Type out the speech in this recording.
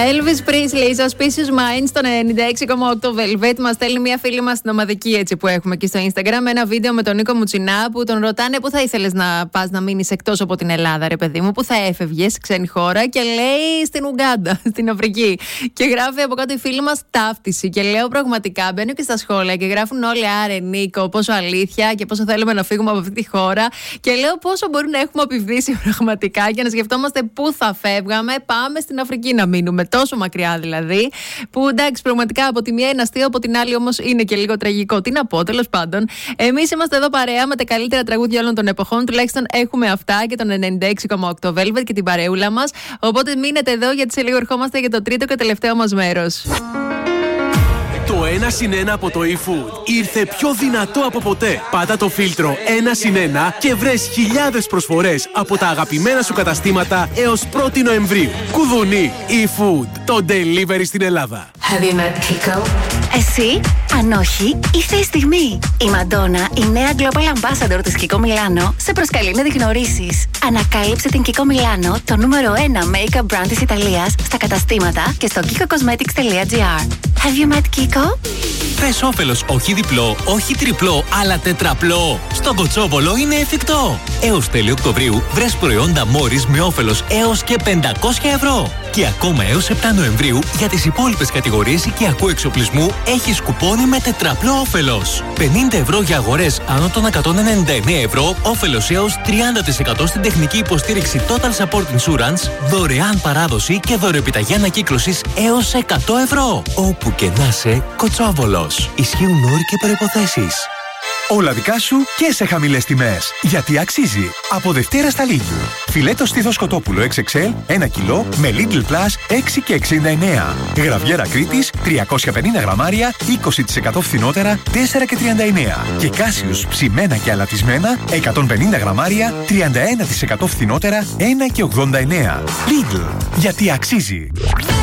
Elvis Presley, Suspicious Minds, στο 96,8 Velvet. Μας στέλνει μια φίλη μας στην ομαδική έτσι που έχουμε εκεί στο Instagram με ένα βίντεο με τον Νίκο Μουτσινά που τον ρωτάνε πού θα ήθελες να πας να μείνεις εκτός από την Ελλάδα, ρε παιδί μου, πού θα έφευγες, ξένη χώρα, και λέει στην Ουγκάντα, στην Αφρική. Και γράφει από κάτω η φίλη μας ταύτιση. Και λέω πραγματικά, μπαίνω και στα σχόλια και γράφουν όλοι άρε Νίκο, πόσο αλήθεια και πόσο θέλουμε να φύγουμε από αυτή τη χώρα. Και λέω πόσο μπορεί να έχουμε απειβδίσει πραγματικά και να σκεφτόμαστε πού θα φεύγαμε. Πάμε στην Αφρική να μείνουμε, τόσο μακριά δηλαδή. Που εντάξει, πραγματικά από τη μία είναι αστείο, από την άλλη όμως είναι και λίγο τραγικό. Τι να πω, τέλος πάντων. Εμείς είμαστε εδώ παρέα με τα καλύτερα τραγούδια όλων των εποχών. Τουλάχιστον έχουμε αυτά και τον 96,8 Velvet και την παρεούλα μας. Οπότε μείνετε εδώ γιατί σε λίγο ερχόμαστε για το τρίτο και τελευταίο μας μέρος. Το 1+1 από το eFood ήρθε πιο δυνατό από ποτέ. Πάτα το φίλτρο 1+1 και βρες χιλιάδες προσφορές από τα αγαπημένα σου καταστήματα έως 1η Νοεμβρίου. Κουδουνί eFood, το delivery στην Ελλάδα. Have you met Kiko? Εσύ? Αν όχι, ήρθε η στιγμή. Η Μαντόνα, η νέα Global Ambassador της Kiko Milano, σε προσκαλεί να τη γνωρίσεις. Ανακάλυψε την Kiko Milano, το νούμερο 1 make-up brand της Ιταλίας, στα καταστήματα και στο kikocosmetics.gr. Have you met Kiko? Βρες όφελος όχι διπλό, όχι τριπλό, αλλά τετραπλό. Στον Κοτσόβολο είναι εφικτό. Έως τέλη Οκτωβρίου βρες προϊόντα Morris με όφελος έως και 500 ευρώ. Και ακόμα έως 7 Νοεμβρίου για τις υπόλοιπες κατηγορίες οικιακού εξοπλισμού έχεις κουπόνι με τετραπλό όφελος. 50 ευρώ για αγορές άνω των 199 ευρώ, όφελος έως 30% στην τεχνική υποστήριξη Total Support Insurance, δωρεάν παράδοση και δωρεοεπιταγή ανακύκλωσης έως 100 ευρώ. Όπου και να είσαι, Κοτσόβολος. Ισχύουν όροι και προϋποθέσεις. Όλα δικά σου και σε χαμηλές τιμές. Γιατί αξίζει. Από Δευτέρα στα Lidl. Φιλέτο στήθος κοτόπουλο XXL 1 κιλό με Lidl Plus 6 και 69. Γραβιέρα Κρήτης 350 γραμμάρια 20% φθηνότερα 4 και 39. Και Κάσιους ψημένα και αλατισμένα 150 γραμμάρια 31% φθηνότερα 1 και 89. Lidl. Γιατί αξίζει.